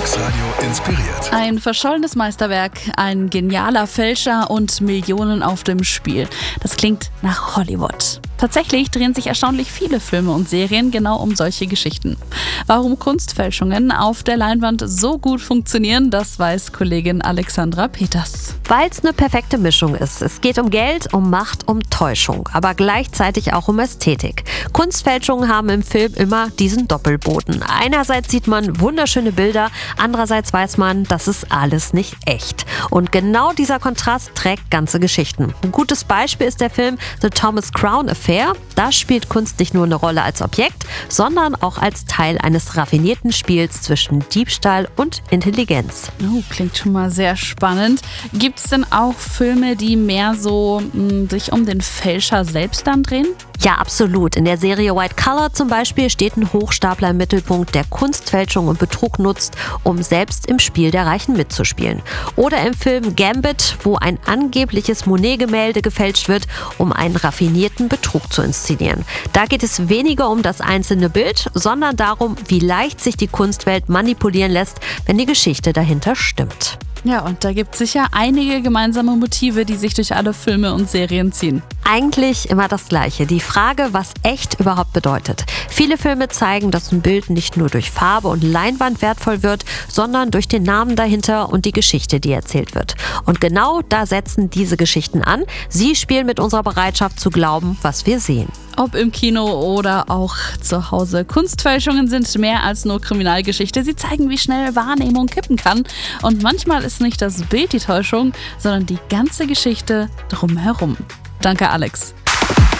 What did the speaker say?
Vox-Radio inspiriert. Ein verschollenes Meisterwerk, ein genialer Fälscher und Millionen auf dem Spiel. Das klingt nach Hollywood. Tatsächlich drehen sich erstaunlich viele Filme und Serien genau um solche Geschichten. Warum Kunstfälschungen auf der Leinwand so gut funktionieren, das weiß Kollegin Alexandra Peters. Weil es eine perfekte Mischung ist. Es geht um Geld, um Macht, um Täuschung, aber gleichzeitig auch um Ästhetik. Kunstfälschungen haben im Film immer diesen Doppelboden. Einerseits sieht man wunderschöne Bilder, andererseits weiß man, das ist alles nicht echt. Und genau dieser Kontrast trägt ganze Geschichten. Ein gutes Beispiel ist der Film The Thomas Crown Affair. Da spielt Kunst nicht nur eine Rolle als Objekt, sondern auch als Teil eines raffinierten Spiels zwischen Diebstahl und Intelligenz. Oh, klingt schon mal sehr spannend. Gibt es denn auch Filme, die mehr so sich um den Fälscher selbst dann drehen? Ja, absolut. In der Serie White Collar zum Beispiel steht ein Hochstapler im Mittelpunkt, der Kunstfälschung und Betrug nutzt, um selbst im Spiel der Reichen mitzuspielen. Oder im Film Gambit, wo ein angebliches Monet-Gemälde gefälscht wird, um einen raffinierten Betrug zu inszenieren. Da geht es weniger um das einzelne Bild, sondern darum, wie leicht sich die Kunstwelt manipulieren lässt, wenn die Geschichte dahinter stimmt. Ja, und da gibt es sicher einige gemeinsame Motive, die sich durch alle Filme und Serien ziehen. Eigentlich immer das Gleiche. Die Frage, was echt überhaupt bedeutet. Viele Filme zeigen, dass ein Bild nicht nur durch Farbe und Leinwand wertvoll wird, sondern durch den Namen dahinter und die Geschichte, die erzählt wird. Und genau da setzen diese Geschichten an. Sie spielen mit unserer Bereitschaft zu glauben, was wir sehen. Ob im Kino oder auch zu Hause. Kunstfälschungen sind mehr als nur Kriminalgeschichte. Sie zeigen, wie schnell Wahrnehmung kippen kann. Und manchmal ist nicht das Bild die Täuschung, sondern die ganze Geschichte drumherum. Danke, Alex.